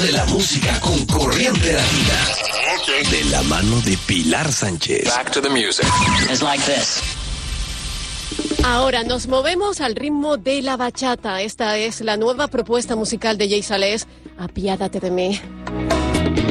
De la música con corriente latina. De la mano de Pilar Sánchez. Back to the music. It's like this. Ahora nos movemos al ritmo de la bachata. Esta es la nueva propuesta musical de Jay Salés. Apiádate de mí.